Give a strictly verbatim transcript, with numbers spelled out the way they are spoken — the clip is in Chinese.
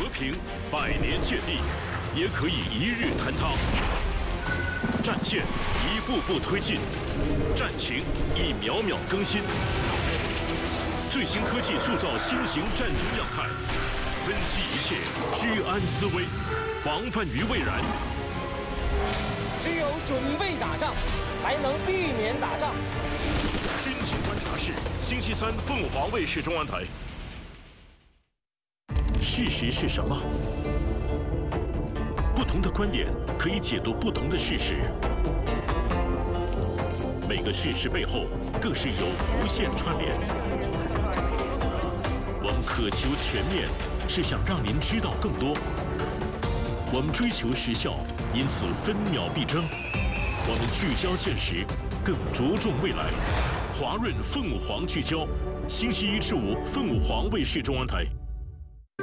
和平，百年建立，也可以一日坍塌。战线一步步推进，战情一秒秒更新。最新科技塑造新型战争样态，分析一切，居安思危，防范于未然。 只有准备打仗，才能避免打仗。 军情观察室，星期三凤凰卫视中央台。事实是什么？不同的观点可以解读不同的事实。每个事实背后，更是有无限串联。我们渴求全面，是想让您知道更多。我们追求时效，因此分秒必争。我们聚焦现实，更着重未来。华润凤凰聚焦，星期一至五，凤凰卫视中央台。